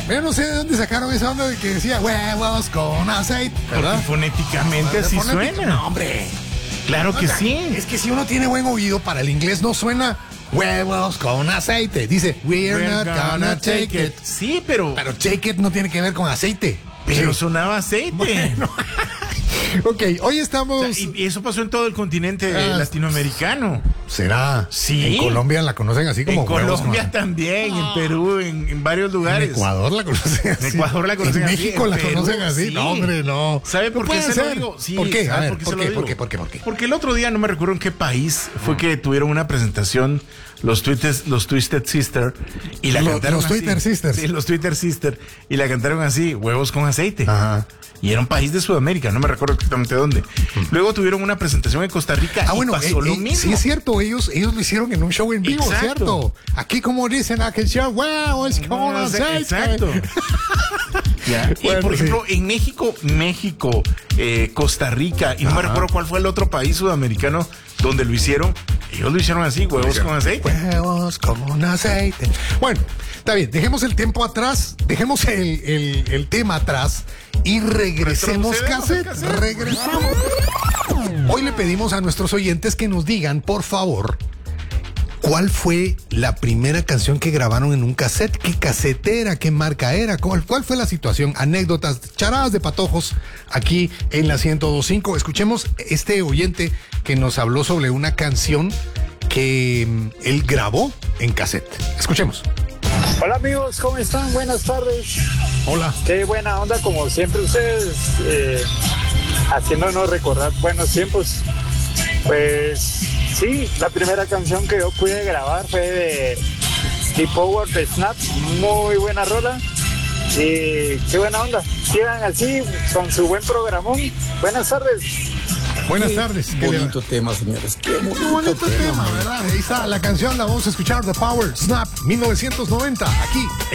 Yo no sé de dónde sacaron esa onda de que decía huevos con aceite, ¿verdad? Porque fonéticamente así suena. No, hombre. Claro que sí. Es que si uno tiene buen oído para el inglés no suena huevos con aceite. Dice, we're not gonna take it. Sí, pero take it no tiene que ver con aceite. Pero sonaba aceite. Bueno. Ok, hoy estamos... y eso pasó en todo el continente latinoamericano. ¿Será? Sí. En Colombia la conocen así como en huevos Colombia también, en Perú, en varios lugares. En Ecuador la conocen así. En Ecuador la conocen en así. México la Perú, conocen así. sí. No, hombre, no. ¿Sabe por qué se lo digo? Sí, ¿Por qué? A ver, ¿por qué? ¿Por qué? Porque el otro día, no me recuerdo en qué país, fue que tuvieron una presentación los Twisted Sister y la cantaron los así. Twitter Sisters. Sí, los Twitter Sister y la cantaron así, huevos con aceite. Ajá. Y era un país de Sudamérica, no me recuerdo exactamente dónde. Luego tuvieron una presentación en Costa Rica y pasó lo mismo. Sí, es cierto, ellos lo hicieron en un show en vivo, Exacto. ¿cierto? Aquí como dicen aquel show, huevos con aceite. Exacto. Ya. Bueno, y por ejemplo, sí. en México, Costa Rica, y no me recuerdo cuál fue el otro país sudamericano donde lo hicieron. Ellos lo hicieron así, huevos con aceite. Huevos con aceite. Bueno, está bien, dejemos el tiempo atrás, dejemos el tema atrás y regresemos cassette. Regresamos. Hoy le pedimos a nuestros oyentes que nos digan, por favor, ¿cuál fue la primera canción que grabaron en un cassette? ¿Qué cassette era? ¿Qué marca era? ¿Cuál fue la situación? Anécdotas, charadas de patojos aquí en la 102.5. Escuchemos este oyente que nos habló sobre una canción que él grabó en cassette. Escuchemos. Hola amigos, ¿cómo están? Buenas tardes. Hola. Qué buena onda, como siempre ustedes, haciéndonos recordar buenos tiempos. Pues sí, la primera canción que yo pude grabar fue de The Power de Snap, muy buena rola. Y qué buena onda, sigan así con su buen programón. Buenas tardes. Buenas tardes. Qué bonito tema, señores. Qué bonito tema, ¿verdad? Ahí está la canción, la vamos a escuchar, The Power Snap 1990, aquí